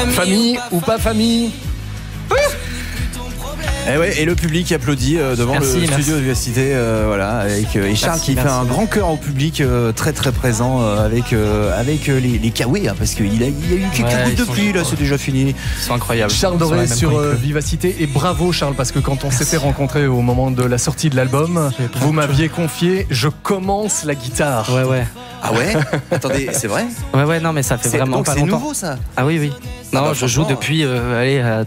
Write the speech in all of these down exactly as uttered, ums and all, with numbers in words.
Famille ou pas famille? Et, ouais, et le public qui applaudit euh, devant merci, le merci. studio de Vivacité, euh, voilà, avec euh, et Charles merci, qui merci. fait un grand cœur au public, euh, très très présent euh, avec euh, avec euh, les, les Kawaii, hein, parce qu'il a, il y a eu quelques Ouais, gouttes de sont pluie, là, géniaux. c'est déjà fini. Ils sont incroyables. Charles Ils sont Doré la même sur euh, qualité. Vivacité, et bravo Charles, parce que quand on s'était rencontrés au moment de la sortie de l'album, vous m'aviez confié je commence la guitare. Ouais, ouais. Ah ouais? Attendez, c'est vrai? Ouais, ouais, non, mais ça fait C'est- vraiment donc pas c'est longtemps. nouveau ça? Ah oui, oui. Non, Ah bah, je joue franchement, depuis, euh, allez, euh,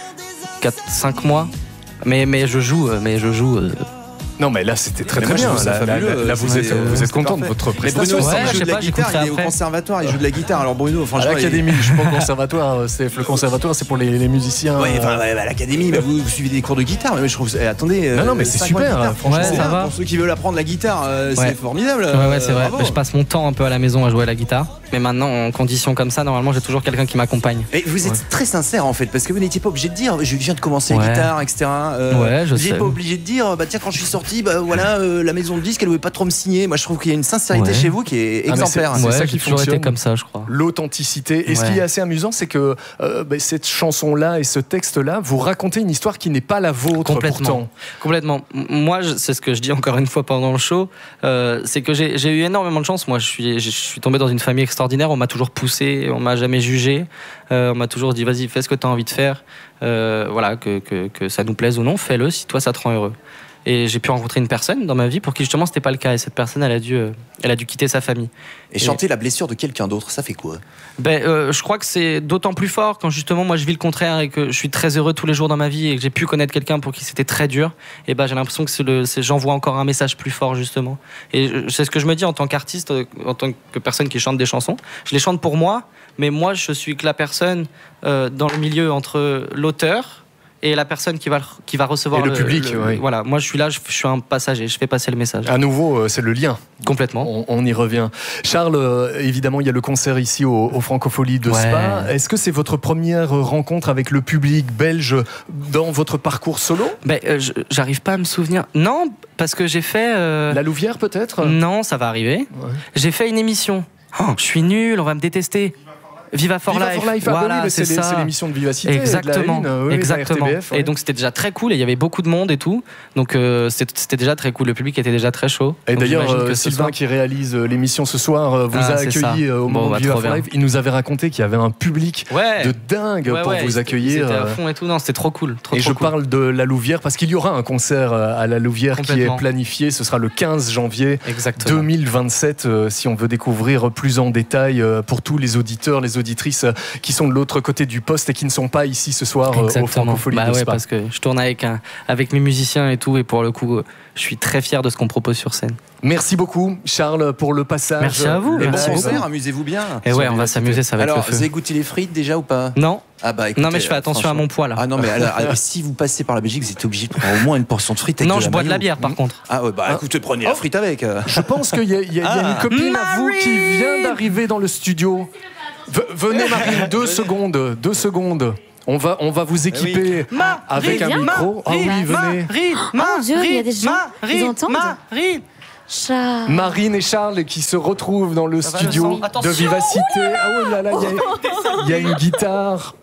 quatre cinq mois. Mais, mais je joue, euh, mais je joue. euh, Non mais là c'était très Mais très moi, je bien. trouve ça Là, là, fabuleux, là, là, euh, vous c'est- êtes vous c'est êtes content de parfait. votre Mais prestation. Bruno, Ouais, il je joue sais de la pas, j'ai guitare, compris il est au après. conservatoire, il joue de la guitare. Alors Bruno, À franchement, l'académie, je suis pas au conservatoire. C'est le conservatoire, c'est pour les, les musiciens. il... Ouais, euh, enfin, ouais, à l'académie, bah, vous, vous suivez des cours de guitare, mais je trouve, eh, attendez, Non, non, mais euh, c'est cinq mois de super, guitare, franchement, Ouais, c'est ça bien. va. Pour ceux qui veulent apprendre la guitare, euh, Ouais. c'est formidable. Ouais, ouais, c'est vrai. Bravo. Je passe mon temps un peu à la maison à jouer à la guitare. Mais maintenant, en conditions comme ça, normalement, j'ai toujours quelqu'un qui m'accompagne. Et vous êtes Ouais. très sincère en fait, parce que vous n'étiez pas obligé de dire je viens de commencer la Ouais. guitare, et cetera. Euh, Ouais, je vous n'étiez sais. pas obligé de dire bah tiens, quand je suis sorti, bah voilà, euh, la maison de disque elle voulait pas trop me signer. Moi je trouve qu'il y a une sincérité Ouais. chez vous qui est Ah, mais exemplaire. c'est Ouais, ça j'ai qui toujours fonctionne. été comme ça, je crois. L'authenticité. Et ce Ouais. qui est assez amusant, c'est que euh, bah, cette chanson-là et ce texte-là, vous racontez une histoire qui n'est pas la vôtre Complètement. pourtant. Complètement. M- Moi, je- c'est ce que je dis encore une fois pendant le show, euh, c'est que j'ai j'ai eu énormément de chance. Moi, je suis, je suis tombé dans une famille extraordinaire. On m'a toujours poussé, on m'a jamais jugé. Euh, on m'a toujours dit, vas-y, fais ce que tu as envie de faire. Euh, voilà, que, que, que ça nous plaise ou non, fais-le si toi ça te rend heureux. Et j'ai pu rencontrer une personne dans ma vie pour qui justement c'était pas le cas. Et cette personne, elle a dû, euh, elle a dû quitter sa famille. Et chanter la blessure de quelqu'un d'autre, ça fait quoi? Ben, euh, je crois que c'est d'autant plus fort quand justement moi je vis le contraire et que je suis très heureux tous les jours dans ma vie et que j'ai pu connaître quelqu'un pour qui c'était très dur. Et ben j'ai l'impression que c'est le, c'est, j'envoie encore un message plus fort justement. Et je- c'est ce que je me dis en tant qu'artiste, euh, en tant que personne qui chante des chansons. Je les chante pour moi, mais moi je suis que la personne euh, dans le milieu entre l'auteur et la personne qui va qui va recevoir Et le public, oui. Voilà, moi je suis là, je, je suis un passager, je fais passer le message. À nouveau, euh, c'est le lien. Complètement. On, on y revient. Charles, euh, évidemment, il y a le concert ici au, au Francophonie de Ouais. Spa. Est-ce que c'est votre première rencontre avec le public belge dans votre parcours solo? Ben, euh, je- j'arrive pas à me souvenir. Non, parce que j'ai fait. euh, La Louvière, peut-être? Non, ça va arriver. Ouais. J'ai fait une émission. Oh, je suis nul, on va me détester. Viva for Viva Life. for Life, ah bah oui, Voilà, mais c'est c'est les- ça. c'est l'émission de Vivacité. Exactement, de la une, oui, exactement. la R T B F, ouais. Et donc c'était déjà très cool. Et il y avait beaucoup de monde et tout. Donc euh, c'était c'était déjà très cool. Le public était déjà très chaud. Et Donc, d'ailleurs, j'imagine euh, que ce Sylvain soir- qui réalise euh, l'émission ce soir euh, vous Ah, a c'est accueilli ça. euh, au Bon, moment bah, de Viva trop for bien. Life. Il nous avait raconté qu'il y avait un public Ouais. de dingue Ouais, pour ouais, vous ils- accueillir. Ils étaient à euh, fond et tout. Non, c'était trop cool. Trop, Et trop je cool. parle de la Louvière parce qu'il y aura un concert euh, à la Louvière qui est Complètement. planifié. Ce sera le quinze janvier Exactement. deux mille vingt-sept. euh, si on veut découvrir plus en détail euh, pour tous les auditeurs, les auditrices euh, qui sont de l'autre côté du poste et qui ne sont pas ici ce soir euh, au Exactement. Francophonie Bah de ouais, Spa. parce que je tourne avec un, avec mes musiciens et tout, et pour le coup, euh, je suis très fier de ce qu'on propose sur scène. Merci beaucoup, Charles, pour le passage. Merci à vous. Et bon Merci beaucoup. concert, amusez-vous bien. Et ouais, on va s'amuser, ça va être Alors, le vous feu. avez goûté les frites déjà ou pas? Non, Ah bah écoutez, non, mais je fais attention à mon poids là. Ah non mais alors, alors, si vous passez par la Belgique, vous êtes obligé de prendre au moins une portion de frites. Avec non, de je la bois de la mayo. bière par contre. Ah ouais, bah écoutez, prenez la frite avec. euh. Je pense qu'il y, a- il y a il y a une Ah. copine à vous qui Marine vient d'arriver dans le studio. V- venez Marine, deux secondes, deux secondes. On va, on va vous équiper avec un viens. micro. Ah oui, venez. Marine, mon Dieu, il y a des gens, ils entendent. Marine. Chat. Marine et Charles qui se retrouvent dans le va, studio le son. de Attention. Vivacité. Ah oui, là, là, il y a- il y, a une guitare.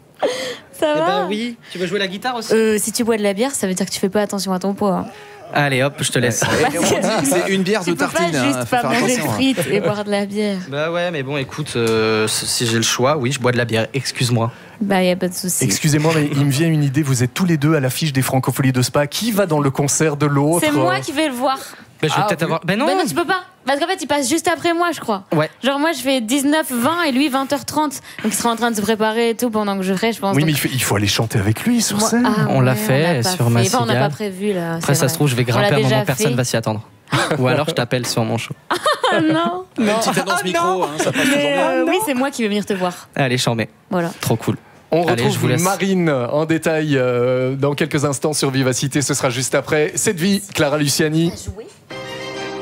Ça Eh va ben oui, tu veux jouer la guitare aussi? Euh, Si tu bois de la bière, ça veut dire que tu fais pas attention à ton poids. hein. Allez hop, je te laisse. Et on dit que c'est une bière Tu de peux tartine. pas hein, juste faut pas faire manger de attention, hein. frites et boire de la bière. Bah ouais, mais bon, écoute, euh, si j'ai le choix, oui, je bois de la bière. Excuse-moi. Bah, y a pas de souci. Excusez-moi, mais il me vient une idée. Vous êtes tous les deux à l'affiche des Francopholies de Spa. Qui va dans le concert de l'autre? C'est moi qui vais le voir. Bah, je vais Ah, peut-être oui. avoir. Ben non. Bah non, tu peux pas. Parce qu'en fait, il passe juste après moi, je crois. Ouais. Genre, moi, je fais dix-neuf vingt et lui vingt heures trente. Donc, il sera en train de se préparer et tout pendant que je ferai, je pense. Oui, mais il Donc, faut, il faut aller chanter avec lui sur moi- scène. ah On l'a ouais, fait l'a pas sur fait. ma Enfin, on n'a cigale. pas prévu, là. Après, c'est ça vrai. se trouve, je vais On l'a grimper à un déjà moment, personne fait. va s'y attendre. Ou alors, je t'appelle sur mon show. Ah non. Une petite annonce micro, hein, ça passe toujours Mais bien. euh, oui, c'est moi qui vais venir te voir. Allez, j'en mets. Voilà. Trop cool. On Allez, retrouve je vous laisse. Marine en détail euh, dans quelques instants sur Vivacité. Ce sera juste après Cette vie, Clara Luciani. Jouer.